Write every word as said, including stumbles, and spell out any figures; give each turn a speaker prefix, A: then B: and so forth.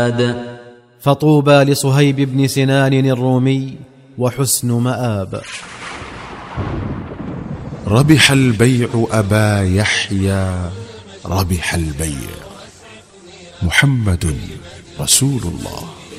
A: فطوبى لصهيب بن سنان الرومي وحسن مآب.
B: ربح البيع أبا يحيى، ربح البيع، محمد رسول الله.